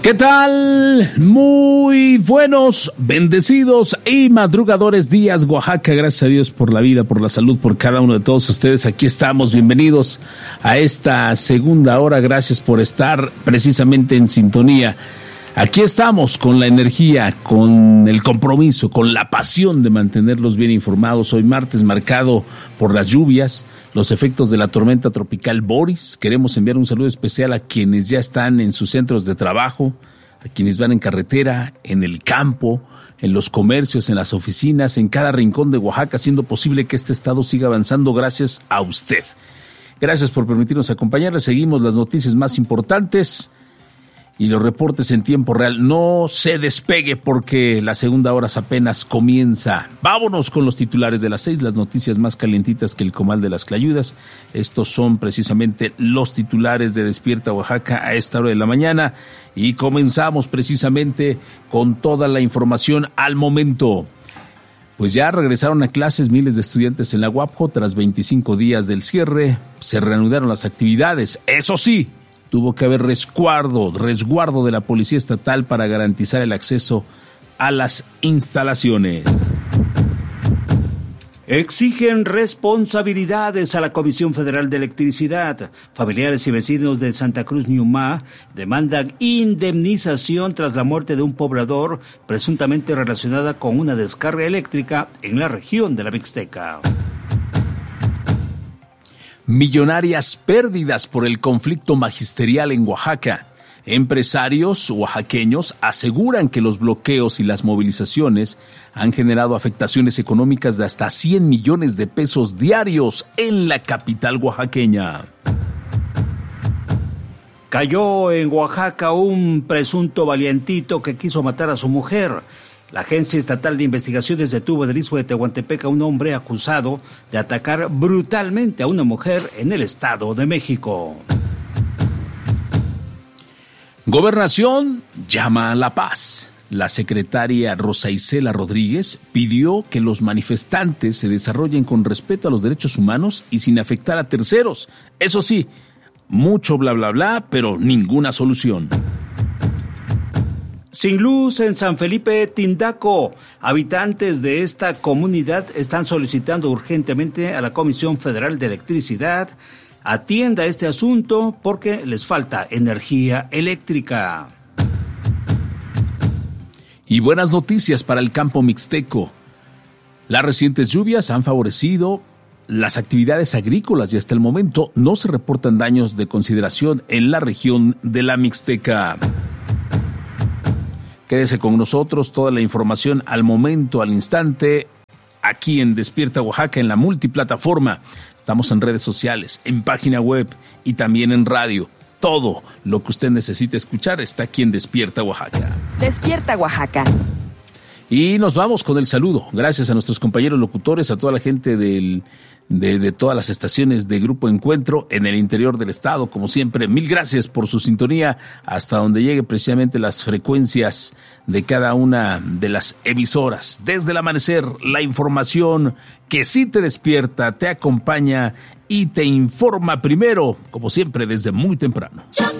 ¿Qué tal? Muy buenos, bendecidos y madrugadores días, Oaxaca. Gracias a Dios por la vida, por la salud, por cada uno de todos ustedes. Aquí estamos, bienvenidos a esta segunda hora. Gracias por estar precisamente en sintonía. Aquí estamos con la energía, con el compromiso, con la pasión de mantenerlos bien informados. Hoy martes marcado por las lluvias, los efectos de la tormenta tropical Boris. Queremos enviar un saludo especial a quienes ya están en sus centros de trabajo, a quienes van en carretera, en el campo, en los comercios, en las oficinas, en cada rincón de Oaxaca, haciendo posible que este estado siga avanzando gracias a usted. Gracias por permitirnos acompañarles. Seguimos las noticias más importantes y los reportes en tiempo real. No se despegue porque la segunda hora apenas comienza. Vámonos con los titulares de las 6, las noticias más calientitas que el comal de las clayudas. Estos son precisamente los titulares de Despierta Oaxaca a esta hora de la mañana y comenzamos precisamente con toda la información al momento. Pues ya regresaron a clases miles de estudiantes en la UAPJO tras 25 días del cierre. Se reanudaron las actividades, eso sí, tuvo que haber resguardo de la Policía Estatal para garantizar el acceso a las instalaciones. Exigen responsabilidades a la Comisión Federal de Electricidad. Familiares y vecinos de Santa Cruz Ñumá demandan indemnización tras la muerte de un poblador presuntamente relacionada con una descarga eléctrica en la región de la Mixteca. Millonarias pérdidas por el conflicto magisterial en Oaxaca. Empresarios oaxaqueños aseguran que los bloqueos y las movilizaciones han generado afectaciones económicas de hasta 100 millones de pesos diarios en la capital oaxaqueña. Cayó en Oaxaca un presunto valientito que quiso matar a su mujer. La Agencia Estatal de Investigaciones detuvo en el istmo de Tehuantepec a un hombre acusado de atacar brutalmente a una mujer en el Estado de México. Gobernación llama a la paz. La secretaria Rosa Isela Rodríguez pidió que los manifestantes se desarrollen con respeto a los derechos humanos y sin afectar a terceros. Eso sí, mucho bla bla bla, pero ninguna solución. Sin luz en San Felipe Tindaco. Habitantes de esta comunidad están solicitando urgentemente a la Comisión Federal de Electricidad atienda este asunto porque les falta energía eléctrica. Y buenas noticias para el campo mixteco. Las recientes lluvias han favorecido las actividades agrícolas y hasta el momento no se reportan daños de consideración en la región de la Mixteca. Quédese con nosotros, toda la información al momento, al instante, aquí en Despierta Oaxaca, en la multiplataforma. Estamos en redes sociales, en página web y también en radio. Todo lo que usted necesite escuchar está aquí en Despierta Oaxaca. Despierta Oaxaca. Y nos vamos con el saludo. Gracias a nuestros compañeros locutores, a toda la gente de todas las estaciones de Grupo Encuentro en el interior del estado. Como siempre, mil gracias por su sintonía hasta donde llegue precisamente las frecuencias de cada una de las emisoras. Desde el amanecer, la información que sí te despierta, te acompaña y te informa primero, como siempre, desde muy temprano.